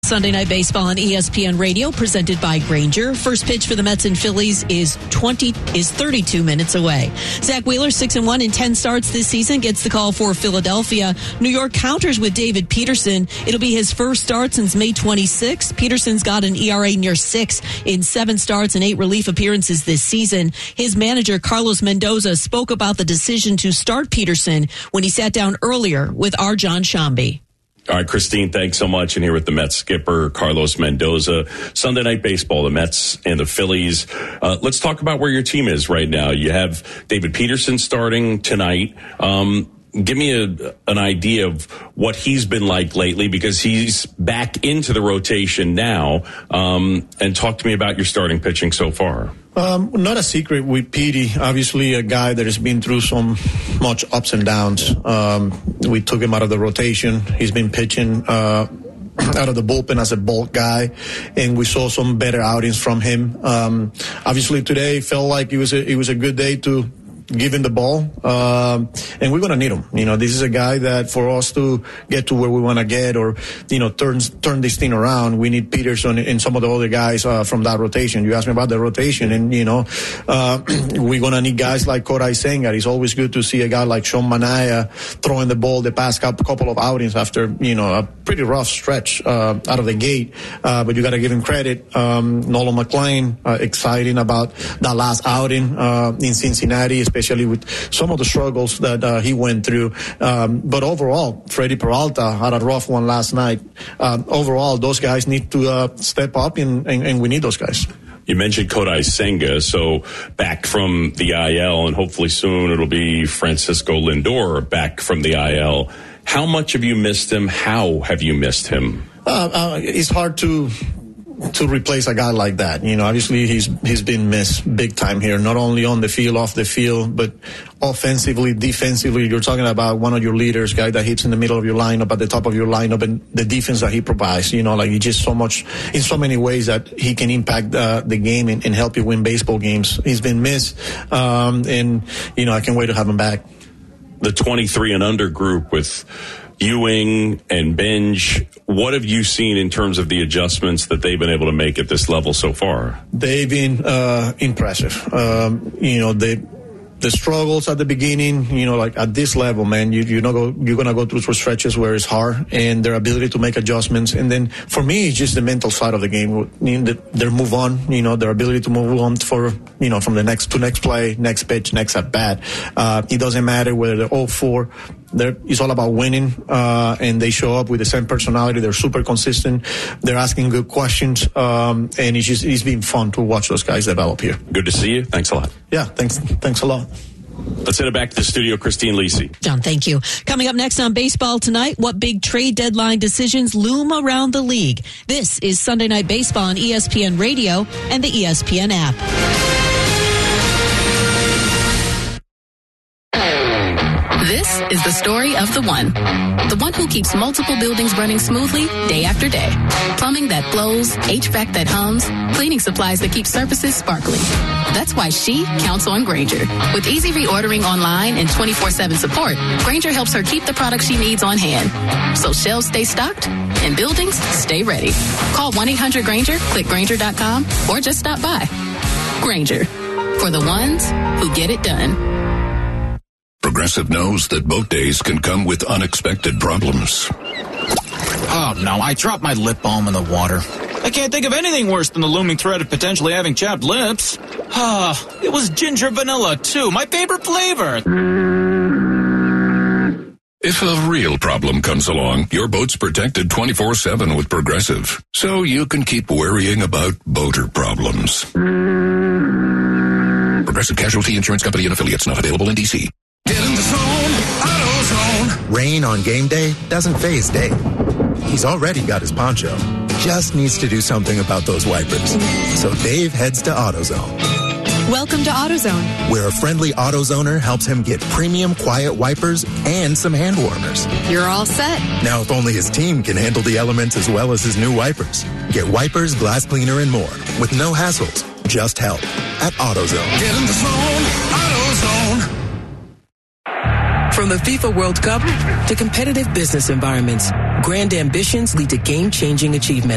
Sunday Night Baseball on ESPN Radio, presented by Grainger. First pitch for the Mets and Phillies is 32 minutes away. Zach Wheeler, 6-1 in 10 starts this season, gets the call for Philadelphia. New York counters with David Peterson. It'll be his first start since May 26th. Peterson's got an ERA near 6 in 7 starts and 8 relief appearances this season. His manager, Carlos Mendoza, spoke about the decision to start Peterson when he sat down earlier with our John Shambi. All right, Christine, thanks so much. And here with the Mets skipper, Carlos Mendoza. Sunday Night Baseball, the Mets and the Phillies. Let's talk about where your team is right now. You have David Peterson starting tonight. Give me an idea of what he's been like lately, because he's back into the rotation now. And talk to me about your starting pitching so far. Not a secret with Petey. Obviously, a guy that has been through so much ups and downs. We took him out of the rotation. He's been pitching out of the bullpen as a bulk guy, and we saw some better outings from him. Obviously, today felt like it was a good day to give him the ball, and we're going to need him. You know, this is a guy that for us to get to where we want to get, or, you know, turn this thing around, we need Peterson and some of the other guys from that rotation. You asked me about the rotation, and, you know, we're going to need guys like Kodai Senga. It's always good to see a guy like Sean Manaea throwing the ball the past couple of outings after, you know, a pretty rough stretch out of the gate. But you got to give him credit. Nolan McLean, exciting about that last outing in Cincinnati, especially with some of the struggles that he went through. But overall, Freddie Peralta had a rough one last night. Overall, those guys need to step up, and we need those guys. You mentioned Kodai Senga, so back from the IL, and hopefully soon it'll be Francisco Lindor back from the IL. How much have you missed him? How have you missed him? It's hard to replace a guy like that. You know, obviously he's been missed big time here, not only on the field, off the field, but offensively, defensively. You're talking about one of your leaders, guy that hits in the middle of your lineup, at the top of your lineup, and the defense that he provides. You know, like, he just so much, in so many ways that he can impact the game and help you win baseball games. He's been missed, and, you know, I can't wait to have him back. The 23 and under group with Ewing and Benj, what have you seen in terms of the adjustments that they've been able to make at this level so far? They've been impressive. You know, the struggles at the beginning, you know, like at this level, man, you're going to go through stretches where it's hard, and their ability to make adjustments. And then for me, it's just the mental side of the game. Their move on, you know, their ability to move on for, you know, from the next play, next pitch, next at bat. It doesn't matter whether they're 0-4. It's all about winning, and they show up with the same personality. They're super consistent. They're asking good questions, and it's been fun to watch those guys develop here. Good to see you. Thanks a lot. Yeah, thanks a lot. Let's send it back to the studio. Christine Lisi. John, thank you. Coming up next on Baseball Tonight, what big trade deadline decisions loom around the league? This is Sunday Night Baseball on ESPN Radio and the ESPN app. This is the story of the one who keeps multiple buildings running smoothly day after day. Plumbing that flows, HVAC that hums, cleaning supplies that keep surfaces sparkling. That's why she counts on Grainger. With easy reordering online and 24/7 support, Grainger helps her keep the products she needs on hand, so shelves stay stocked and buildings stay ready. Call 1-800-GRAINGER, click Grainger.com, or just stop by. Grainger, for the ones who get it done. Progressive knows that boat days can come with unexpected problems. Oh, no, I dropped my lip balm in the water. I can't think of anything worse than the looming threat of potentially having chapped lips. It was ginger vanilla, too, my favorite flavor. If a real problem comes along, your boat's protected 24/7 with Progressive, so you can keep worrying about boater problems. Progressive Casualty Insurance Company and Affiliates, not available in D.C. Get in the zone, AutoZone. Rain on game day doesn't faze Dave. He's already got his poncho. Just needs to do something about those wipers. So Dave heads to AutoZone. Welcome to AutoZone, where a friendly AutoZoner helps him get premium quiet wipers and some hand warmers. You're all set. Now, if only his team can handle the elements as well as his new wipers. Get wipers, glass cleaner, and more with no hassles. Just help at AutoZone. Get in the zone, AutoZone. From the FIFA World Cup to competitive business environments, grand ambitions lead to game-changing achievements.